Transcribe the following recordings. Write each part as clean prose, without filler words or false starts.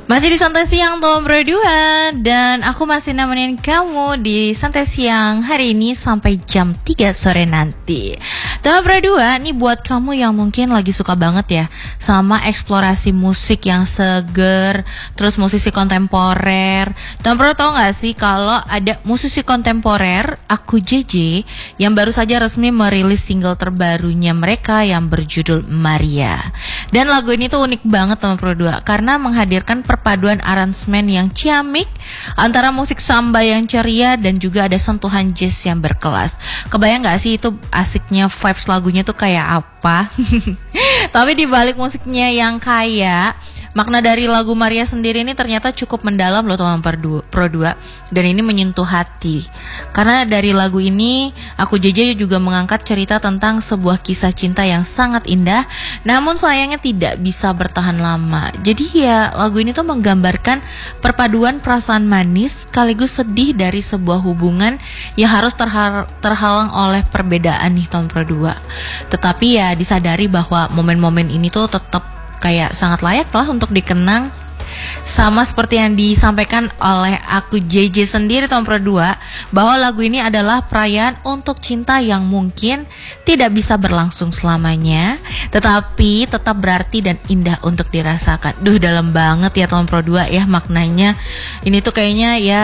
Masih di Santai Siang tuh berdua. Dan aku masih nemenin kamu di Santai Siang hari ini sampai jam 3 sore nanti. Tuh berdua, nih buat kamu yang mungkin lagi suka banget ya sama eksplorasi musik yang seger, terus musisi kontemporer. Tuh pernah tau gak sih kalau ada musisi kontemporer Aku JJ yang baru saja resmi merilis single terbarunya mereka yang berjudul Maria. Dan lagu ini tuh unik banget teman berdua karena menghadirkan perpaduan aransemen yang ciamik antara musik samba yang ceria dan juga ada sentuhan jazz yang berkelas. Kebayang gak sih itu asiknya vibes lagunya tuh kayak apa? Tapi di balik musiknya yang kaya, makna dari lagu Maria sendiri ini ternyata cukup mendalam loh teman Pro 2. Dan ini menyentuh hati. Karena dari lagu ini Aku JJ juga mengangkat cerita tentang sebuah kisah cinta yang sangat indah, namun sayangnya tidak bisa bertahan lama. Jadi ya lagu ini tuh menggambarkan perpaduan perasaan manis sekaligus sedih dari sebuah hubungan yang harus terhalang oleh perbedaan nih teman Pro 2. Tetapi ya disadari bahwa momen-momen ini tuh tetap kayak sangat layak lah untuk dikenang. Sama seperti yang disampaikan oleh Aku JJ sendiri tahun Pro 2, bahwa lagu ini adalah perayaan untuk cinta yang mungkin tidak bisa berlangsung selamanya, tetapi tetap berarti dan indah untuk dirasakan. Duh, dalam banget ya tahun Pro 2 ya maknanya. Ini tuh kayaknya ya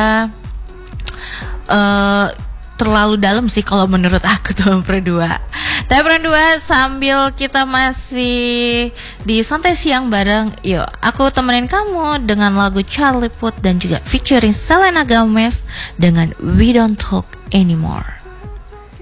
terlalu dalam sih kalau menurut aku tuh Pro 2. Tapi Pro 2 sambil kita masih di Santai Siang bareng, yuk aku temenin kamu dengan lagu Charlie Puth dan juga featuring Selena Gomez dengan We Don't Talk Anymore.